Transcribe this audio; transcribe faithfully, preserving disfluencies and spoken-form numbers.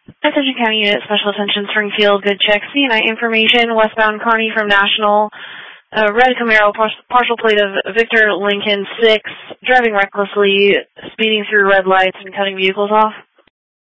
Attention County Unit, Special Attention Springfield, good check. C N I information, westbound Kearney from National, uh, red Camaro, par partial plate of Victor Lincoln six, driving recklessly, speeding through red lights and cutting vehicles off.